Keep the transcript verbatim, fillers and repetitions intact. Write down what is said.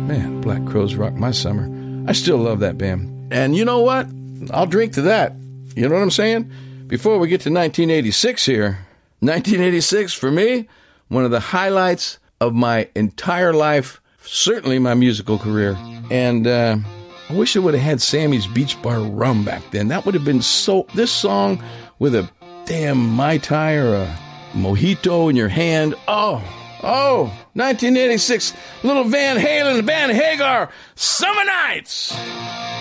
Man, Black Crowes rocked my summer. I still love that band. And you know what? I'll drink to that. You know what I'm saying? Before we get to nineteen eighty-six here, nineteen eighty-six, for me, one of the highlights of my entire life, certainly my musical career. And uh, I wish I would have had Sammy's Beach Bar rum back then. That would have been so... This song with a damn Mai Tai or a mojito in your hand. Oh, oh, nineteen eighty-six, little Van Halen, Van Hagar, Summer Nights.